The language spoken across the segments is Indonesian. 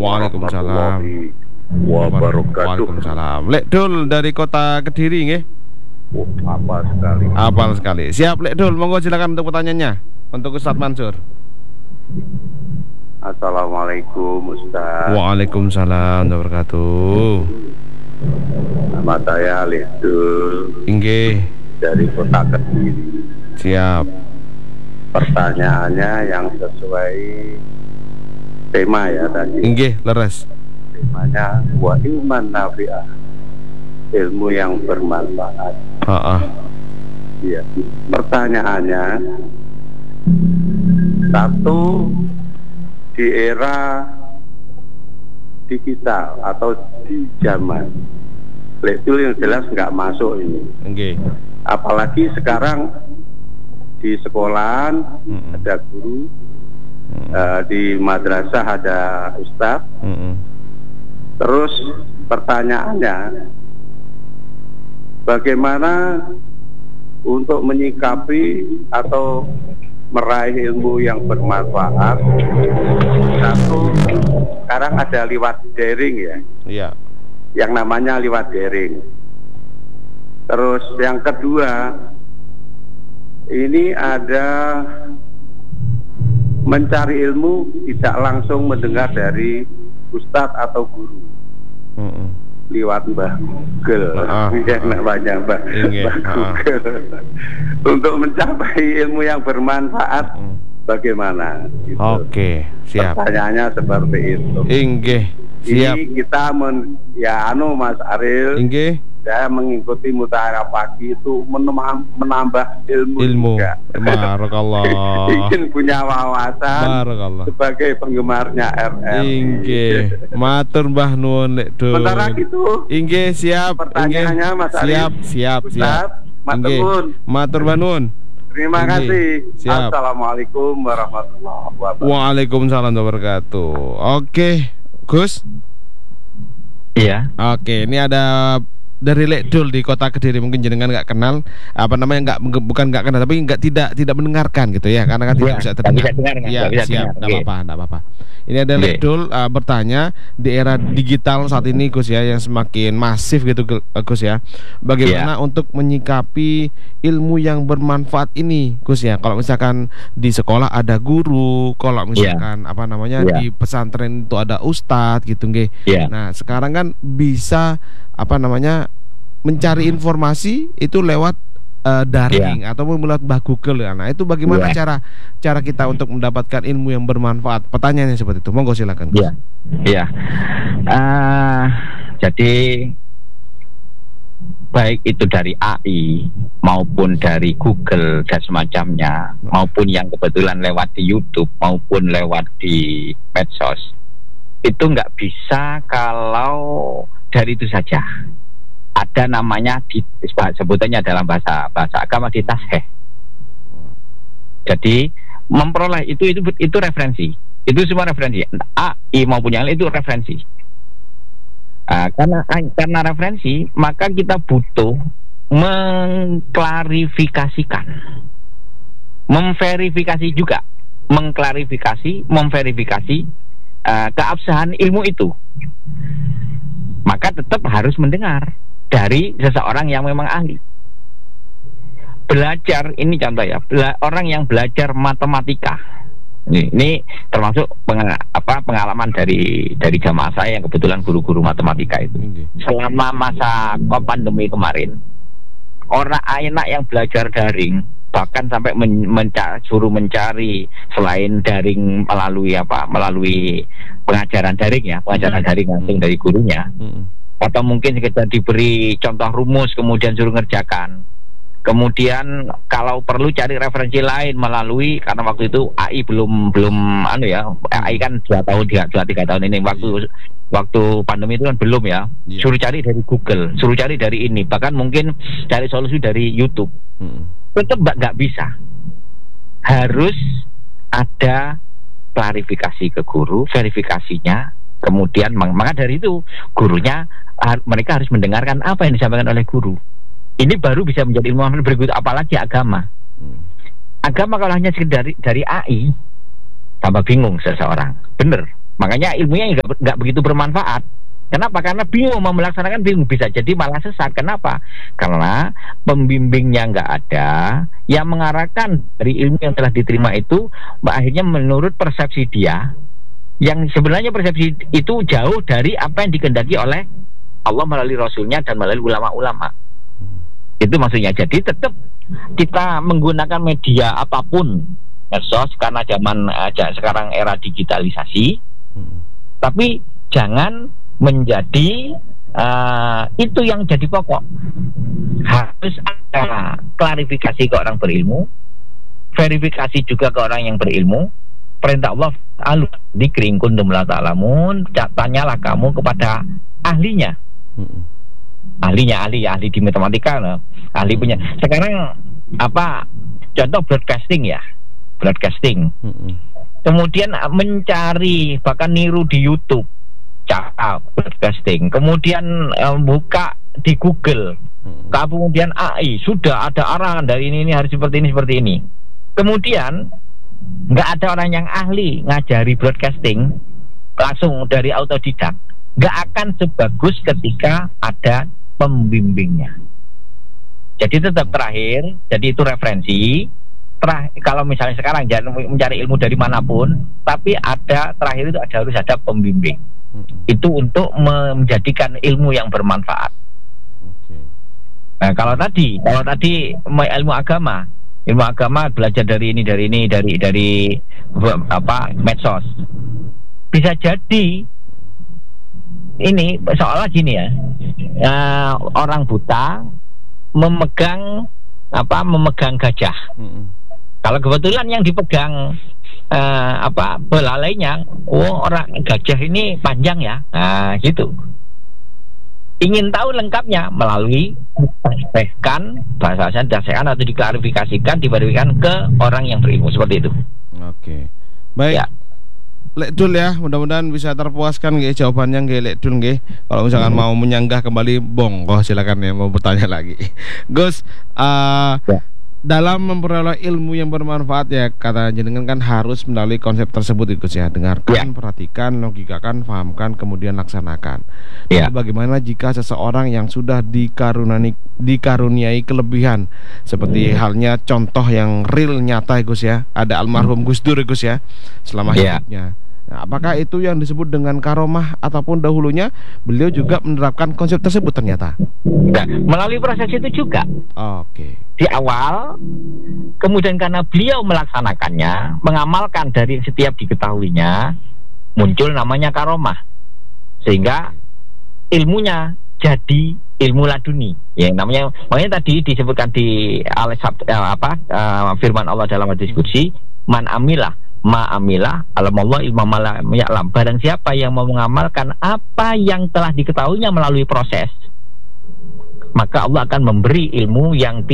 Waalaikumsalam wabarakatuh. Waalaikumsalam. Lek Dul dari kota Kediri nggih. Apa sekali. Apal sekali. Siap Lek Dul, monggo silakan untuk pertanyaannya untuk Ustadz Mansur. Assalamualaikum Ustaz. Waalaikumsalam warahmatullahi wabarakatuh. Nama saya Lidul Inggih. dari kota Kediri. Siap. Pertanyaannya yang sesuai tema ya tadi. Inggih, leres. Temanya wa ilman nafi'ah, ilmu yang bermanfaat. Iya. Pertanyaannya, satu, di era digital atau di zaman itu yang jelas nggak masuk ini. Inggih. Apalagi sekarang di sekolahan ada guru, di madrasah ada ustadz. Terus pertanyaannya, bagaimana untuk menyikapi atau meraih ilmu yang bermanfaat? Satu, sekarang ada liwat daring ya. Iya. Yang namanya liwat daring. Terus yang kedua, ini ada mencari ilmu tidak langsung mendengar dari ustadz atau guru. Liwat Mbah Google, banyak Mbah Google. Untuk mencapai ilmu yang bermanfaat, bagaimana? Gitu. Oke, siap. Pertanyaannya seperti itu. Inggih, siap. Ini kita Mas Aril. Inggih. Saya mengikuti mutara pagi itu menambah ilmu juga. Barakallah. Ingin punya wawasan. Barakallah. Sebagai penggemarnya RR. Inggih. Matur Mbah nuwun Lek Dul. Sementara gitu. Inggih, siap. Pertanyaannya Mas Arif. Siap. Matur Mbah nuwun. Terima kasih. Siap. Assalamualaikum warahmatullahi wabarakatuh. Waalaikumsalam warahmatullahi wabarakatuh. Oke, Gus. Iya. Oke, ini ada dari Lek Dul di kota Kediri, mungkin jenengan nggak kenal, bukan nggak kenal, tapi tidak mendengarkan gitu ya, karena kan tidak bisa terdengar. Iya, siap, nggak apa-apa. Ini ada Lek Dul bertanya, di era digital saat ini Gus ya, yang semakin masif gitu Gus ya, bagaimana untuk menyikapi ilmu yang bermanfaat ini Gus ya? Kalau misalkan di sekolah ada guru, kalau misalkan di pesantren itu ada ustadz gitu nggih. Nah sekarang kan bisa mencari informasi itu lewat daring atau melalui Google. Nah itu bagaimana cara kita untuk mendapatkan ilmu yang bermanfaat? Pertanyaannya seperti itu. Monggo silakan. Jadi baik itu dari AI maupun dari Google dan semacamnya, maupun yang kebetulan lewat di YouTube maupun lewat di medsos, itu nggak bisa kalau dari itu saja. Ada namanya sebutannya dalam bahasa agama di tasheh. Jadi memperoleh itu referensi. Itu semua referensi. AI maupun yang lain itu referensi. Karena referensi, maka kita butuh mengklarifikasikan, memverifikasi juga, memverifikasi keabsahan ilmu itu. Maka tetap harus mendengar dari seseorang yang memang ahli. Belajar, ini contoh ya, orang yang belajar matematika. Ini termasuk pengalaman dari jamaah saya yang kebetulan guru-guru matematika itu. Selama masa pandemi kemarin, orang enak yang belajar daring, bahkan sampai suruh mencari selain daring melalui pengajaran daring ya, pengajaran daring langsung dari gurunya. Atau mungkin sekedar diberi contoh rumus kemudian suruh ngerjakan. Kemudian kalau perlu cari referensi lain melalui, karena waktu itu AI belum AI kan 2-3 tahun ini, waktu pandemi itu kan belum ya. Suruh cari dari Google, suruh cari dari ini, bahkan mungkin cari solusi dari YouTube. Tetap nggak bisa. Harus ada klarifikasi ke guru, verifikasinya. Kemudian maka dari itu gurunya, mereka harus mendengarkan apa yang disampaikan oleh guru. Ini baru bisa menjadi ilmuwan berikut, apalagi agama. Agama kalau hanya sekedar dari AI, tambah bingung seseorang. Bener, Makanya ilmunya nggak begitu bermanfaat. Kenapa? Karena bingung mau melaksanakan, bingung, bisa jadi malah sesat. Kenapa? Karena pembimbingnya nggak ada, yang mengarahkan dari ilmu yang telah diterima itu akhirnya menurut persepsi dia, yang sebenarnya persepsi itu jauh dari apa yang dikehendaki oleh Allah melalui Rasulnya dan melalui ulama-ulama. Itu maksudnya. Jadi tetap kita menggunakan media apapun, medsos, karena zaman sekarang era digitalisasi, tapi jangan menjadi itu yang jadi pokok. Harus ada klarifikasi ke orang berilmu, verifikasi juga ke orang yang berilmu. Perintah Allah, dzikri in kuntum la ta'lamun, tanyalah kamu kepada ahlinya. Ahli di matematika loh. Ahli punya. Sekarang contoh broadcasting. Kemudian mencari, bahkan niru di YouTube, cara broadcasting. Kemudian buka di Google. Kemudian AI, sudah ada arahan dari ini harus seperti ini. Kemudian nggak ada orang yang ahli ngajari broadcasting, langsung dari autodidak. Nggak akan sebagus ketika ada pembimbingnya. Jadi tetap terakhir, jadi itu referensi. Kalau misalnya sekarang jangan mencari ilmu dari manapun, tapi terakhir itu harus ada pembimbing. Itu untuk menjadikan ilmu yang bermanfaat. Nah, kalau tadi ilmu agama belajar dari medsos, bisa jadi ini soalnya gini ya, orang buta memegang gajah. Kalau kebetulan yang dipegang belalainya, orang gajah ini panjang ya, gitu. Ingin tahu lengkapnya melalui bahasanya dasarkan atau diklarifikasikan, diberikan ke orang yang berilmu, seperti itu. Oke, baik. Ya. Lek Dul ya, mudah-mudahan bisa terpuaskan nggih jawabannya nggih Lek Dul nggih. Kalau misalkan mau menyanggah kembali bonggo silakan ya, mau bertanya lagi. Gus, dalam memperoleh ilmu yang bermanfaat ya, kata jenengan kan harus melalui konsep tersebut Gus ya. Dengarkan, perhatikan, logikakan, fahamkan, kemudian laksanakan. Nah, bagaimana jika seseorang yang sudah dikaruniai kelebihan, seperti halnya contoh yang real nyata Gus ya, ada almarhum Gus Dur Gus ya, selama hidupnya. Nah, apakah itu yang disebut dengan karomah ataupun dahulunya beliau juga menerapkan konsep tersebut ternyata? Nah, melalui proses itu juga. Di awal, kemudian karena beliau melaksanakannya, mengamalkan dari setiap diketahuinya, muncul namanya karomah. Sehingga ilmunya jadi ilmu laduni. Yang makanya tadi disebutkan di firman Allah dalam hadis qudsi, man amilah ma'amilah alamallah ilmamalah ya'lam. Barang siapa yang mau mengamalkan apa yang telah diketahuinya melalui proses, maka Allah akan memberi ilmu yang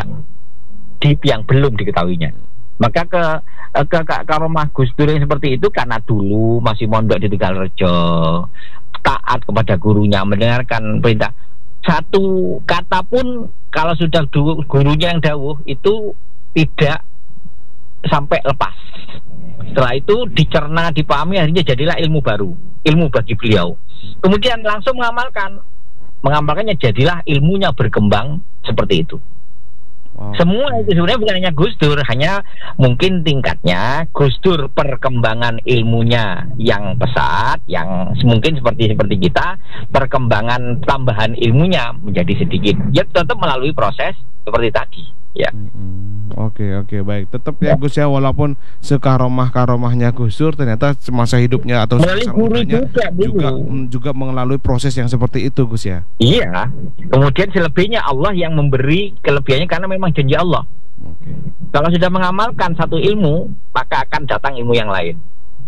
yang belum diketahuinya. Maka ke karomah Gus Dur yang seperti itu karena dulu masih mondok di Tegalrejo, taat kepada gurunya, mendengarkan perintah. Satu kata pun kalau sudah gurunya yang dawuh itu tidak sampai lepas. Setelah itu dicerna, dipahami, akhirnya jadilah ilmu baru, ilmu bagi beliau. Kemudian langsung mengamalkannya, jadilah ilmunya berkembang seperti itu. Semua itu sebenarnya bukan hanya Gus Dur, hanya mungkin tingkatnya Gus Dur perkembangan ilmunya yang pesat, yang mungkin seperti kita, perkembangan tambahan ilmunya menjadi sedikit. Ya tetap melalui proses seperti tadi. Ya. Oke, baik. Tetap ya Gus ya, walaupun sekaromahnya Gus Dur, ternyata semasa hidupnya atau semasa mudanya juga melalui proses yang seperti itu Gus ya. Iya. Kemudian selebihnya Allah yang memberi kelebihannya karena memang janji Allah. Kalau sudah mengamalkan satu ilmu, maka akan datang ilmu yang lain.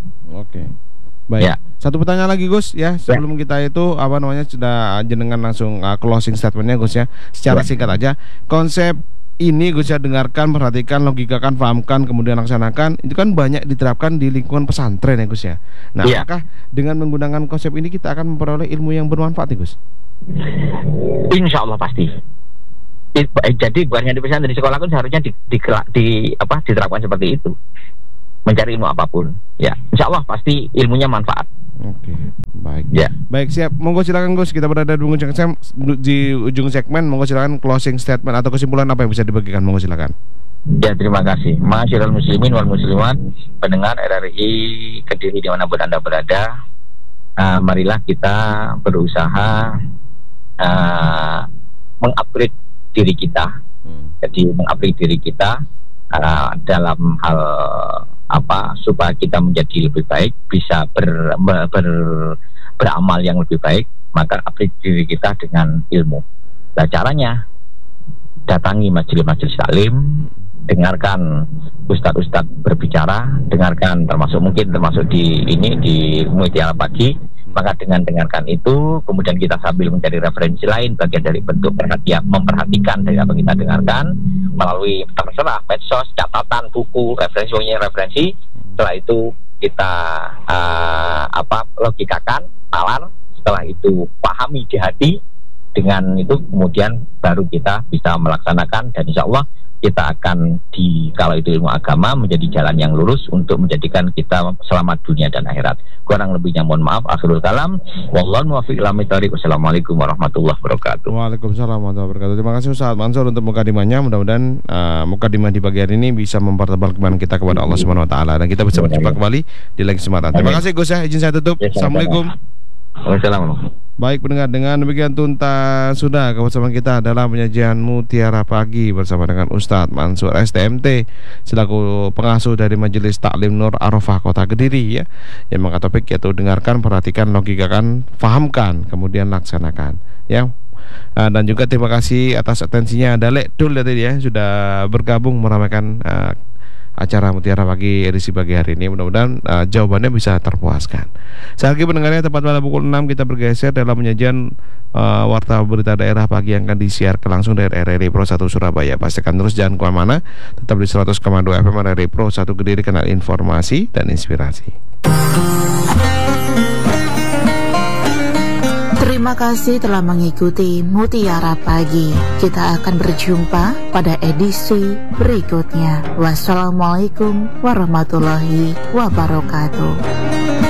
Baik. Ya. Satu pertanyaan lagi Gus ya, sebelum kita itu sudah jenengan langsung closing statementnya Gus ya. Secara singkat aja, konsep ini Gus ya, dengarkan, perhatikan, logikakan, fahamkan, kemudian laksanakan, itu kan banyak diterapkan di lingkungan pesantren ya Gus ya. Nah, apakah dengan menggunakan konsep ini kita akan memperoleh ilmu yang bermanfaat ya Gus? Insya Allah pasti. Jadi bukan hanya di pesantren, di sekolah pun seharusnya diterapkan seperti itu. mencari ilmu apapun. Ya, insya Allah pasti ilmunya manfaat. Oke, baik. Ya. Baik, siap. Monggo silakan Gus, kita berada di ujung segmen. Monggo silakan closing statement atau kesimpulan apa yang bisa dibagikan. Monggo silakan. Ya, terima kasih. Ma'asyiral muslimin wal muslimat, pendengar RRI Kediri dimanapun Anda berada, marilah kita berusaha mengupgrade diri kita. Jadi mengupgrade diri kita dalam hal apa, supaya kita menjadi lebih baik, bisa beramal yang lebih baik. Maka upgrade diri kita dengan ilmu. Nah, caranya datangi majelis-majelis taklim, dengarkan ustadz-ustadz berbicara, dengarkan termasuk di Mutiara Pagi. Maka dengan dengarkan itu, kemudian kita sambil mencari referensi lain, bagian dari bentuk memperhatikan dari apa kita dengarkan melalui terserah medsos, catatan, buku, referensi. Setelah itu kita logikakan, nalar. Setelah itu pahami di hati. Dengan itu kemudian baru kita bisa melaksanakan, dan insya Allah kita akan kalau itu ilmu agama, menjadi jalan yang lurus untuk menjadikan kita selamat dunia dan akhirat. Kurang lebihnya mohon maaf. Akhirul kalam, wallahu muwaffiq ila aqwamit. Wassalamualaikum warahmatullahi wabarakatuh. Waalaikumsalam warahmatullahi wabarakatuh. Terima kasih Ustaz Mansur untuk mukadimahnya. Mudah-mudahan mukadimah di pagi hari ini bisa mempertebal keimanan kita kepada Allah Subhanahu wa taala, dan kita bisa berjumpa kembali di lain kesempatan. Terima kasih Gus ya. Izin saya tutup. Assalamualaikum. Waalaikumsalam. Baik pendengar, dengan demikian tuntas sudah kebersamaan kita dalam penyajian Mutiara Pagi bersama dengan Ustadz Mansur STMT selaku pengasuh dari Majelis Taklim Nur Arafah Kota Kediri, ya, yang mengangkat topik yaitu dengarkan, perhatikan, logikakan, fahamkan, kemudian laksanakan, ya. Dan juga terima kasih atas atensinya Dalek Dul ya tadi ya, sudah bergabung meramaikan acara Mutiara Pagi edisi pagi hari ini. Mudah-mudahan jawabannya bisa terpuaskan. Saat lagi pendengarnya, tepat pada pukul 6 kita bergeser dalam penyajian warta berita daerah pagi yang akan disiarkan langsung dari RRI Pro 1 Surabaya. Pastikan terus jangan kemana-mana, tetap di 100,2 FM RRI Pro 1 Kediri, kanal informasi dan inspirasi. Terima kasih telah mengikuti Mutiara Pagi. Kita akan berjumpa pada edisi berikutnya. Wassalamualaikum warahmatullahi wabarakatuh.